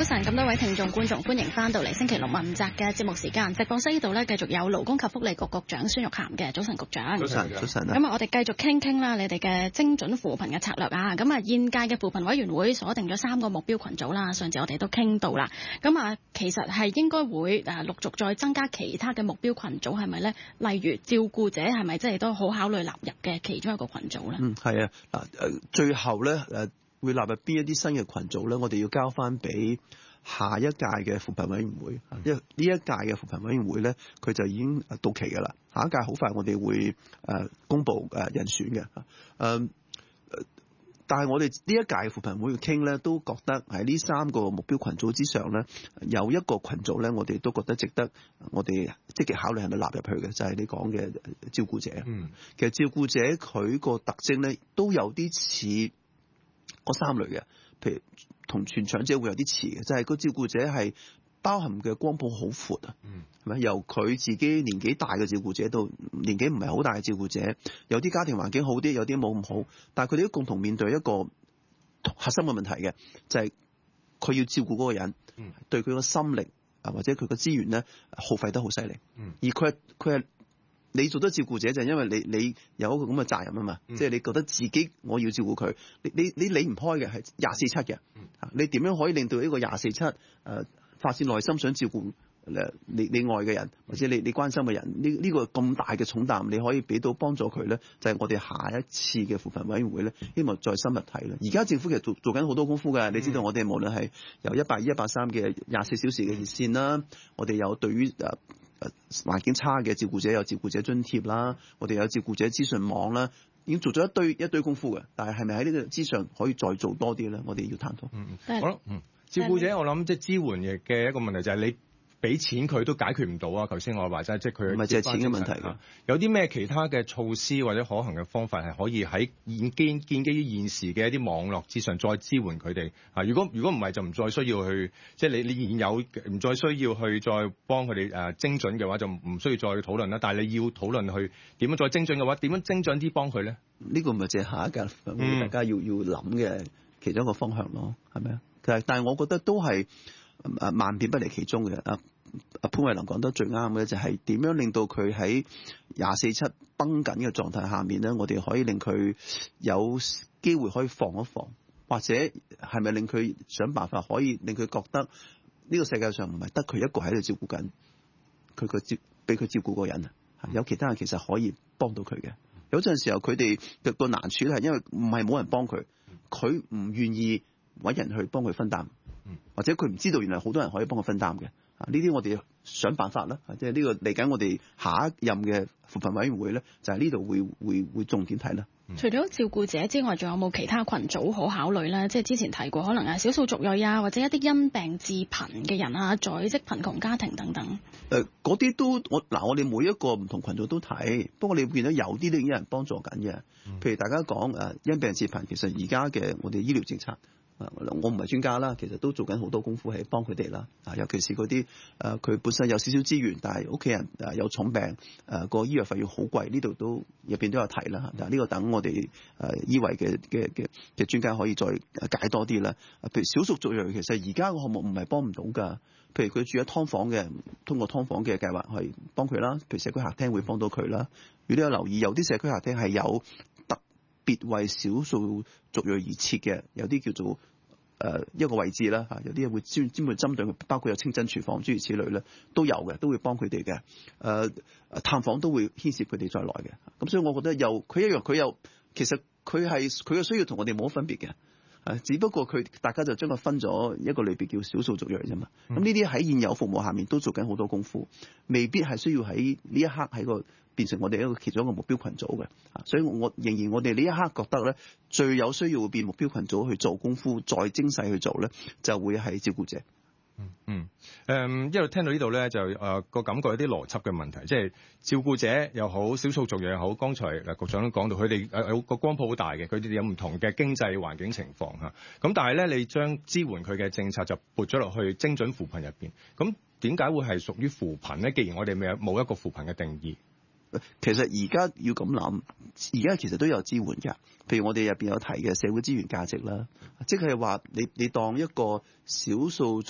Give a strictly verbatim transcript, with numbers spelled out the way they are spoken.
早晨，咁多位聽眾觀眾，歡迎翻到嚟星期六問責嘅節目時間。直播室呢度咧，繼續有勞工及福利局局長孫玉菡嘅。早晨，局長。 早晨，早晨。 咁啊，我哋繼續傾傾啦，你哋嘅精準扶貧嘅策略啊。咁啊，現屆嘅扶貧委員會鎖定咗三個目標群組啦。上次我哋都傾到啦。咁啊，其實係應該會誒陸續再增加其他嘅目標群組，係咪咧？例如照顧者係咪即係都好考慮納入嘅其中一個群組咧？ 嗯，係啊。嗱誒，最後咧誒。會納入邊一啲新嘅群組咧？我哋要交翻俾下一屆嘅扶貧委員會，因為呢一屆嘅扶貧委員會咧，佢就已經到期㗎啦。下一屆好快，我哋會誒公佈誒人選嘅。誒，但係我哋呢一屆嘅扶貧會傾咧，都覺得喺呢三個目標群組之上咧，有一個群組咧，我哋都覺得值得我哋積極考慮係咪納入去嘅，就係、是、你講嘅照顧者。嗯，其實照顧者佢個特徵咧，都有啲似嗰三類嘅，譬如同全長者會有啲似嘅，就係、是、個照顧者係包含嘅光譜好闊啊，係咪、嗯？由佢自己年紀大嘅照顧者到年紀唔係好大嘅照顧者，有啲家庭環境好啲，有啲冇咁好，但係佢哋都共同面對一個核心嘅問題嘅，就係、是、佢要照顧嗰個人，嗯、對佢個心力啊或者佢個資源咧耗費得好犀利，嗯、而佢係佢係。你做得照顧者就係因為你你有一個咁嘅責任啊嘛，嗯、即係你覺得自己我要照顧佢，你你你理唔開嘅係廿四七嘅，嗯、你點樣可以令到呢個廿四七誒發自內心想照顧誒你你愛嘅人或者你你關心嘅人？呢、這、呢個咁大嘅重擔，你可以俾到幫助佢咧，就係、是、我哋下一次嘅扶貧委員會咧，希望再深入睇啦。而家政府其實做做緊好多功夫㗎，你知道我哋無論係由一八二一八三嘅廿四小時嘅熱線啦，我哋有對於誒。環境差嘅照顧者有照顧者津貼啦，我哋有照顧者資訊網啦，已經做咗一堆一堆功夫嘅。但係係咪喺呢個之上可以再做多啲咧？我哋要探討。嗯嗯， 好啦，嗯，照顧者我諗即係支援嘅一個問題就係你俾錢佢都解決唔到啊！頭先我話齋，即係佢唔係淨係錢嘅問題㗎。 有啲咩其他嘅措施或者可行嘅方法係可以喺現建建基於現時嘅一啲網絡之上再支援佢哋啊？如果如果唔係就唔再需要去，即係你你現有唔再需要去再幫佢哋誒精準嘅話，就唔需要再討論啦。但係你要討論去點樣再精準嘅話，點樣精準啲幫佢咧？ 呢個咪就係下一屆大家要、嗯、要諗嘅其中一個方向咯，係咪啊？但係但係我覺得都係誒萬變不離其宗嘅啊。阿潘慧琳講得最啱嘅就係點樣令到佢喺廿四七繃緊嘅狀態下面咧，我哋可以令佢有機會可以放一放，或者係咪令佢想辦法可以令佢覺得呢個世界上唔係得佢一個喺度照顧緊佢個照俾佢照顧個人啊，有其他人其實可以幫到佢嘅。有陣時候佢哋嘅個難處係因為唔係冇人幫佢，佢唔願意揾人去幫佢分擔，或者佢唔知道原來好多人可以幫佢分擔嘅。啊！呢啲我哋想辦法啦，即係呢個嚟緊我哋下一任嘅扶貧委員會咧，就係呢度會會會重點睇啦。 除咗照顧者之外，仲有冇其他群組可考慮咧？即係之前提過，可能係少數族裔啊，或者一啲因病致貧嘅人啊，在職貧窮家庭等等。誒、 呃，嗰啲都我嗱，我哋每一個唔同群組都睇，不過你會見到有啲都已經有人幫助緊嘅。譬如大家講誒因病致貧，其實而家嘅我哋醫療政策。我唔係專家啦，其實都做緊好多功夫係幫佢哋啦。啊，尤其是嗰啲誒佢本身有少少資源，但係屋企人誒有重病，誒個醫藥費用好貴，呢度都入邊都有提啦。但係呢個等我哋誒醫衞嘅嘅嘅嘅專家可以再解多啲啦。譬如少數族裔，其實而家個項目唔係幫唔到㗎。譬如佢住喺劏房嘅，通過劏房嘅計劃去幫佢啦。譬如社區客廳會幫到佢啦。如果你有留意，有啲社區客廳係有特別為少數族裔而設嘅，有啲叫做誒、呃、一個位置啦嚇，有啲會專專門針對佢，包括有清真廚房諸如此類咧，都有嘅，都會幫佢哋嘅。誒、呃、探訪都會牽涉佢哋在內嘅。咁所以我覺得又佢一樣，佢又其實佢係佢嘅需要同我哋冇乜分別嘅。誒，只不過佢大家就將佢分咗一個類別叫少數族裔啫嘛。咁呢啲喺現有服務下面都做緊好多功夫，未必係需要喺呢一刻喺個變成我哋一個其中一個目標群組嘅。所以我仍然我哋呢一刻覺得咧，最有需要會變目標群組去做功夫，再精細去做咧，就會係照顧者。 嗯嗯，誒一路聽到呢度咧，就誒個、呃、感覺有啲邏輯嘅問題，即係照顧者又好，少數族裔又好。剛才嗱局長都講到，佢哋誒有個光譜好大嘅，佢哋有唔同嘅經濟環境情況嚇。咁但係咧，你將支援佢嘅政策就撥咗落去精準扶貧入邊，咁點解會係屬於扶貧咧？既然我哋未有冇一個扶貧嘅定義。 其實而家要咁諗，而家其實都有支援㗎。譬如我哋入邊有提嘅社會資源價值啦，即係話你你當一個少數族